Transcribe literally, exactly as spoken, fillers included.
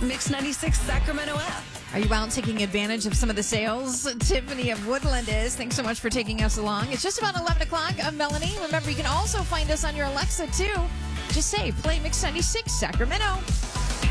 Mix ninety-six Sacramento app. Are you out taking advantage of some of the sales? Tiffany of Woodland is. Thanks so much for taking us along. It's just about eleven o'clock. I'm Melanie. Remember, you can also find us on your Alexa, too. Just say, play Mix ninety-six Sacramento.